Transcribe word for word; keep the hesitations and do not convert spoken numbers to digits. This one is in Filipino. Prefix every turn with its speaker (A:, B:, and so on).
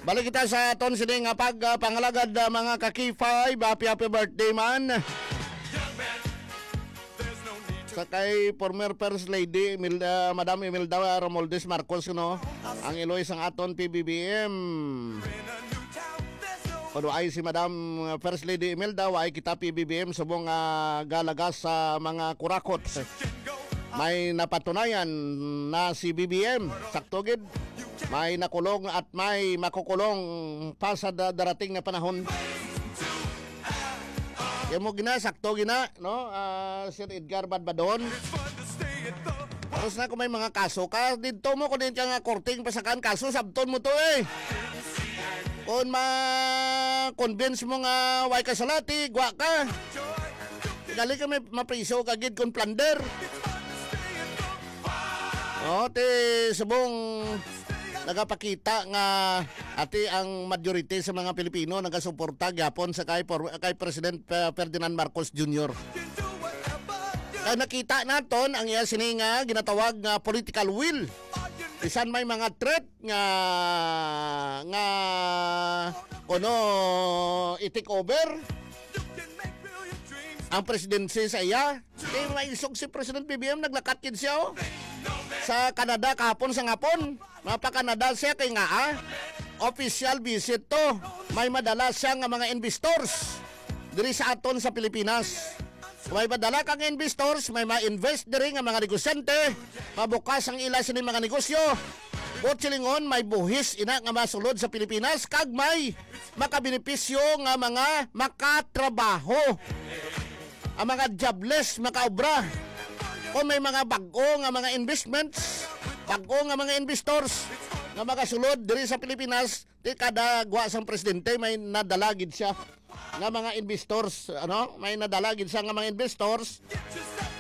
A: Balik kita sa aton sini nga pag uh, pangalagad uh, mga kakifay, happy happy birthday man. Sa kay former First Lady Imelda, Madam Imelda Romualdez Marcos no, ang iloy sang aton P B B M. Kuno ay si Madam First Lady Imelda wa ay kita P B B M subong uh, galagas sa mga kurakot. May napatunayan na si B B M sakto gid. May nakulong at may makukulong pa sa darating na panahon. Yung mo gina, sakto gina, no? Uh, Sir Edgar Badbadon. Tapos na kung may mga kaso ka, dito mo kung din ka nga korting pasakan kaso, sabton mo to eh. Kung ma-convince mo nga way kasalati, gwa ka. Gali ka may mapriso kagid kung plunder. O, te, subong nagapakita nga ati ang majority sa mga Pilipino nagasuporta gyapon sa kay, kay President Ferdinand Marcos Junior Kaya nakita naton ang iya sini nga ginatawag nga political will. Bisan may mga threat nga nga kuno i-take over ang presidency sa iya. Kaya maisog si President B B M naglakat kid siya oh. Sa Canada kahapon sa ngapon. Mapa-Canada siya kay nga ah. Official visit to. May madala siya nga mga investors diri sa aton sa Pilipinas. May madala kang investors, may ma-invest diri nga mga negosyante. Mabukas ang ila sini mga negosyo. Bot silingon may buhis ina nga masulod sa Pilipinas kag may makabenepisyo nga mga makatrabaho. Ang mga jobless makaobra. O may mga bag-o nga mga investments, bag-o nga mga investors nga magasulod diri sa Pilipinas, di kada gwa sang presidente may nadalagid siya nga mga investors, ano? May nadalagid siya nga mga investors